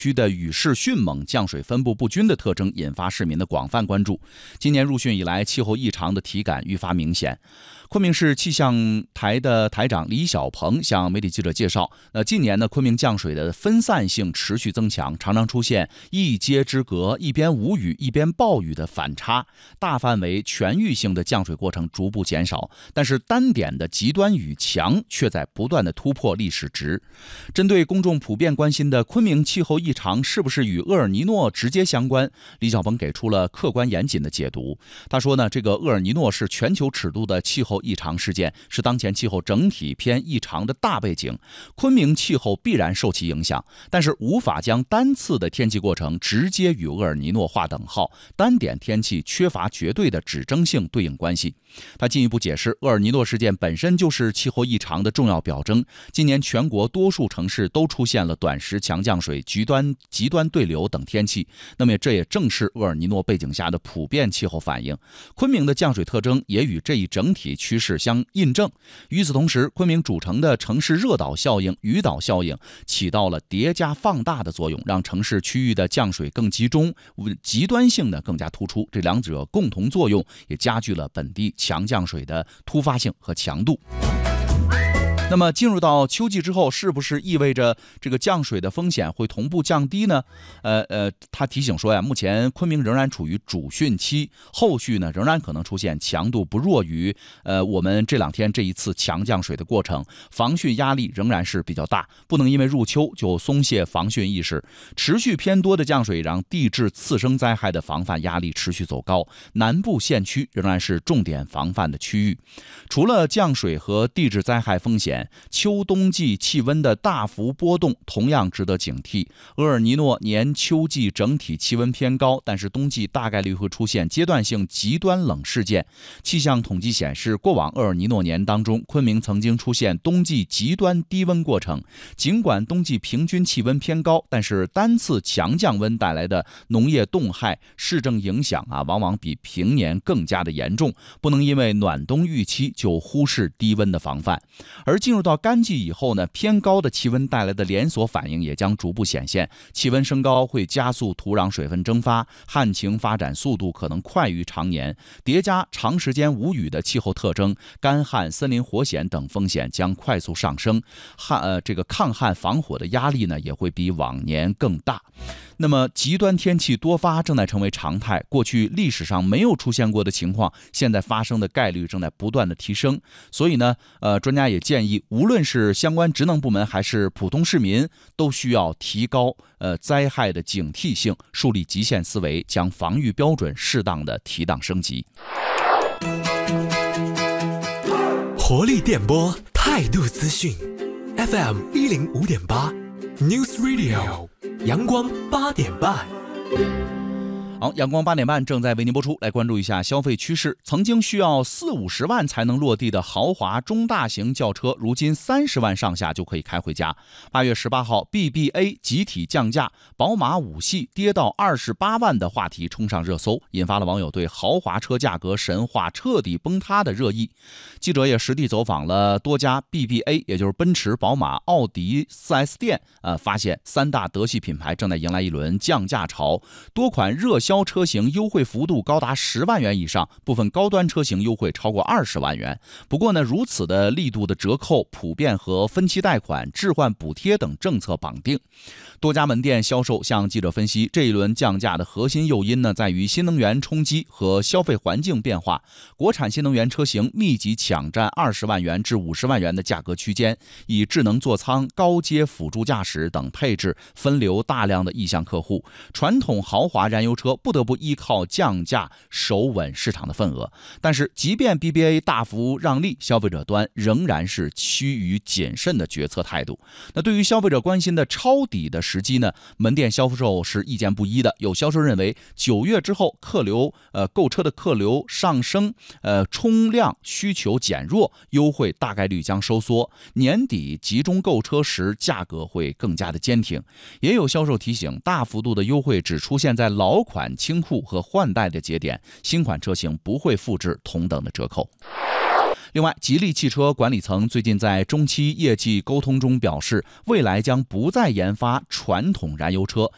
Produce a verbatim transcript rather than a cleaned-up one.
区的雨势迅猛、降水分布不均的特征引发市民的广泛关注。今年入汛以来，气候异常的体感愈发明显。昆明市气象台的台长李小鹏向媒体记者介绍，那近年呢，昆明降水的分散性持续增强，常常出现一街之隔，一边无雨一边暴雨的反差，大范围全域性的降水过程逐步减少，但是单点的极端雨强却在不断的突破历史值。针对公众普遍关心的昆明气候异常是不是与厄尔尼诺直接相关，李小鹏给出了客观严谨的解读。他说呢，这个厄尔尼诺是全球尺度的气候异常事件，是当前气候整体偏异常的大背景，昆明气候必然受其影响，但是无法将单次的天气过程直接与厄尔尼诺划等号，单点天气缺乏绝对的指征性对应关系。他进一步解释，厄尔尼诺事件本身就是气候异常的重要表征，今年全国多数城市都出现了短时强降水、极端极端对流等天气，那么这也正是厄尔尼诺背景下的普遍气候反应。昆明的降水特征也与这一整体趋势相印证。与此同时，昆明主城的城市热岛效应、雨岛效应起到了叠加放大的作用，让城市区域的降水更集中，极端性呢更加突出。这两者共同作用也加剧了本地强降水的突发性和强度。那么进入到秋季之后，是不是意味着这个降水的风险会同步降低呢？呃呃，他提醒说呀，目前昆明仍然处于主汛期，后续呢仍然可能出现强度不弱于呃我们这两天这一次强降水的过程，防汛压力仍然是比较大，不能因为入秋就松懈防汛意识。持续偏多的降水让地质次生灾害的防范压力持续走高，南部县区仍然是重点防范的区域。除了降水和地质灾害风险，秋冬季气温的大幅波动同样值得警惕。厄尔尼诺年秋季整体气温偏高，但是冬季大概率会出现阶段性极端冷事件。气象统计显示，过往厄尔尼诺年当中，昆明曾经出现冬季极端低温过程。尽管冬季平均气温偏高，但是单次强降温带来的农业冻害、市政影响啊，往往比平年更加的严重。不能因为暖冬预期就忽视低温的防范。而进入到干季以后呢，偏高的气温带来的连锁反应也将逐步显现。气温升高会加速土壤水分蒸发，旱情发展速度可能快于常年，叠加长时间无雨的气候特征，干旱、森林火险等风险将快速上升。旱呃这个抗旱防火的压力呢，也会比往年更大。那么极端天气多发正在成为常态，过去历史上没有出现过的情况，现在发生的概率正在不断的提升。所以呢，呃，专家也建议，无论是相关职能部门还是普通市民，都需要提高呃灾害的警惕性，树立极限思维，将防御标准适当的提档升级。 活力电波，态度资讯 ，F M 一零五点八 News Radio， 阳光八点半。 好，阳光八点半正在为您播出，来关注一下消费趋势。曾经需要四五十万才能落地的豪华中大型轿车，如今三十万上下就可以开回家。八月十八号 ，B B A 集体降价，宝马五系跌到二十八万的话题冲上热搜，引发了网友对豪华车价格神话彻底崩塌的热议。记者也实地走访了多家 B B A， 也就是奔驰、宝马、奥迪 四 S 店，呃，发现三大德系品牌正在迎来一轮降价潮，多款热销销车型优惠幅度高达十万元以上，部分高端车型优惠超过二十万元。不过呢，如此的力度的折扣普遍和分期贷款、置换补贴等政策绑定。多家门店销售向记者分析，这一轮降价的核心诱因呢，在于新能源冲击和消费环境变化。国产新能源车型密集抢占二十万元至五十万元的价格区间，以智能座舱、高阶辅助驾驶等配置分流大量的意向客户。传统豪华燃油车不得不依靠降价守稳市场的份额。但是，即便 B B A 大幅让利，消费者端仍然是趋于谨慎的决策态度。那对于消费者关心的抄底的时机呢，门店销售是意见不一的。有销售认为，九月之后客流呃购车的客流上升，呃冲量需求减弱，优惠大概率将收缩。年底集中购车时，价格会更加的坚挺。也有销售提醒，大幅度的优惠只出现在老款清库和换代的节点，新款车型不会复制同等的折扣。另外，吉利汽车管理层最近在中期业绩沟通中表示，未来将不再研发传统燃油车，